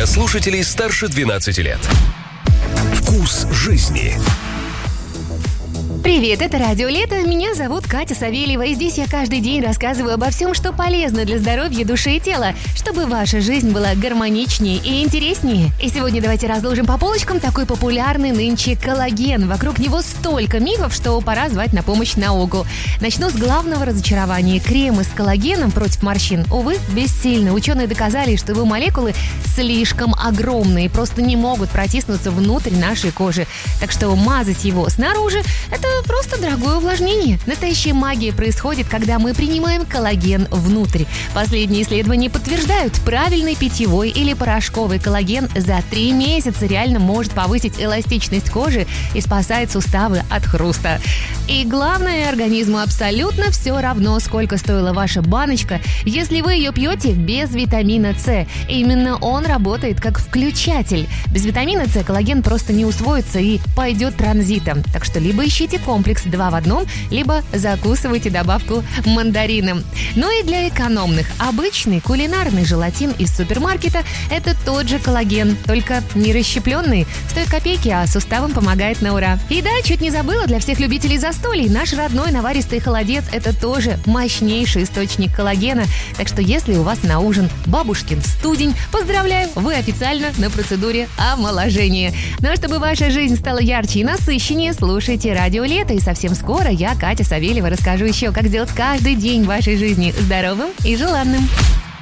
слушателей старше 12 лет. Вкус жизни. Привет, это Радио Лето, меня зовут Катя Савельева, и здесь я каждый день рассказываю обо всем, что полезно для здоровья души и тела, чтобы ваша жизнь была гармоничнее и интереснее. И сегодня давайте разложим по полочкам такой популярный нынче коллаген. Вокруг него столько мифов, что пора звать на помощь науку. Начну с главного разочарования. Кремы с коллагеном против морщин, увы, бессильны. Ученые доказали, что его молекулы слишком огромные, просто не могут протиснуться внутрь нашей кожи. Так что мазать его снаружи – это просто дорогое увлажнение. Настоящая магия происходит, когда мы принимаем коллаген внутрь. Последние исследования подтверждают, правильный питьевой или порошковый коллаген за 3 месяца реально может повысить эластичность кожи и спасает суставы от хруста. И главное, организму абсолютно все равно, сколько стоила ваша баночка, если вы ее пьете без витамина С. Именно он работает как включатель. Без витамина С коллаген просто не усвоится и пойдет транзитом. Так что либо ищите комплекс 2 в 1, либо закусывайте добавку мандарином. Ну и для экономных. Обычный кулинарный желатин из супермаркета – это тот же коллаген, только не расщепленный. Стоит копейки, а суставам помогает на ура. И да, чуть не забыла, для всех любителей застолий, наш родной наваристый холодец – это тоже мощнейший источник коллагена. Так что если у вас на ужин бабушкин студень, поздравляю, вы официально на процедуре омоложения. Ну а чтобы ваша жизнь стала ярче и насыщеннее, слушайте Радио Лето, и совсем скоро я, Катя Савельева, расскажу еще, как сделать каждый день вашей жизни здоровым и желанным.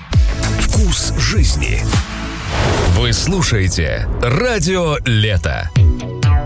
Вкус жизни. Вы слушаете Радио Лето.